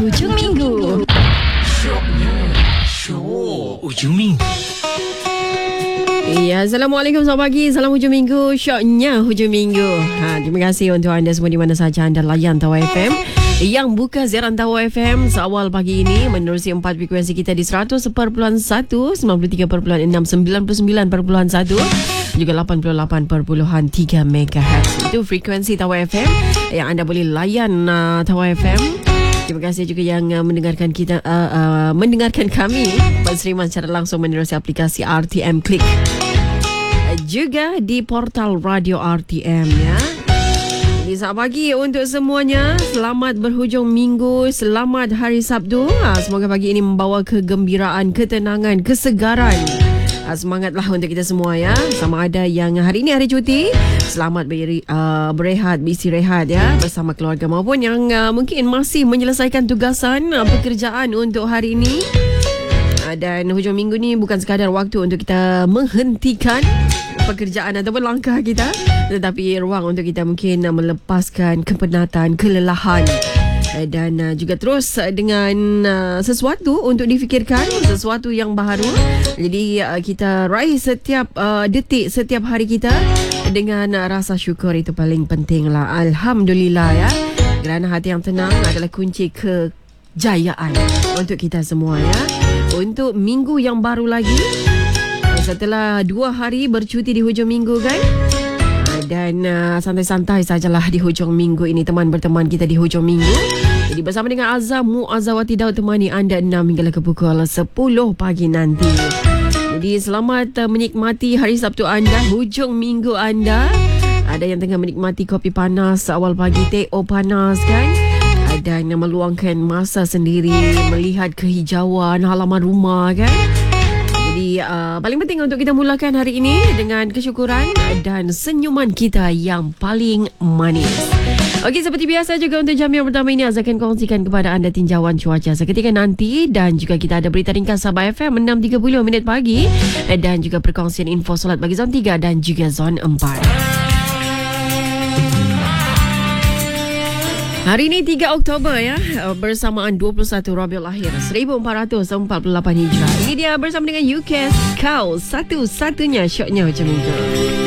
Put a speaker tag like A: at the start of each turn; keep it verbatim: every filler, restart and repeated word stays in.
A: hujung minggu.
B: Syoknya Syok hujung minggu.
A: Ya, Assalamualaikum, selamat pagi. Salam hujung minggu, syoknya hujung minggu. Ha, terima kasih untuk anda semua di mana sahaja anda layan Tawau F M yang buka siaran Tawau F M seawal pagi ini menerusi empat frekuensi kita di seratus perpuluhan satu, sembilan puluh tiga perpuluhan enam, sembilan puluh sembilan perpuluhan satu, juga lapan puluh lapan perpuluhan tiga megahertz. Itu frekuensi Tawau F M yang anda boleh layan uh, Tawau F M. Terima kasih juga yang uh, mendengarkan kita uh, uh, mendengarkan kami berseriman secara langsung menerusi aplikasi R T M Click, uh, juga di portal Radio R T M ya. Jadi selamat pagi untuk semuanya. Selamat berhujung minggu, selamat hari Sabtu. Ha, semoga pagi ini membawa kegembiraan, ketenangan, kesegaran. Ha, semangatlah untuk kita semua ya. Sama ada yang hari ini hari cuti, selamat beri, uh, berehat, beristirahat ya bersama keluarga, maupun yang uh, mungkin masih menyelesaikan tugasan uh, pekerjaan untuk hari ini. Uh, dan hujung minggu ni bukan sekadar waktu untuk kita menghentikan pekerjaan ataupun langkah kita, tetapi ruang untuk kita mungkin uh, melepaskan kepenatan, kelelahan, uh, dan uh, juga terus uh, dengan uh, sesuatu untuk difikirkan, sesuatu yang baru. Jadi uh, kita raih setiap uh, detik, setiap hari kita dengan uh, rasa syukur. Itu paling penting lah. Alhamdulillah ya. Kerana hati yang tenang adalah kunci kejayaan untuk kita semua ya. Untuk minggu yang baru lagi, setelah dua hari bercuti di hujung minggu kan, dan uh, santai-santai sajalah di hujung minggu ini, teman berteman kita di hujung minggu. Jadi bersama dengan Azam Muazzawati Daud temani anda enam hingga ke pukul sepuluh pagi nanti. Jadi selamat uh, menikmati hari Sabtu anda, hujung minggu anda. Ada yang tengah menikmati kopi panas awal pagi, teh o panas kan, dan meluangkan masa sendiri melihat kehijauan halaman rumah kan. Jadi uh, paling penting untuk kita mulakan hari ini dengan kesyukuran dan senyuman kita yang paling manis. Okey, seperti biasa juga untuk jam yang pertama ini Azam akan kongsikan kepada anda tinjauan cuaca seketika nanti, dan juga kita ada berita ringkas Sabah F M enam tiga puluh minit pagi, dan juga perkongsian info solat bagi zon tiga dan juga zon empat. Hari ini tiga Oktober ya, bersamaan dua puluh satu Rabiul Akhir seribu empat ratus empat puluh lapan Hijrah. Ini dia bersama dengan U K S, kau satu-satunya syoknya macam itu.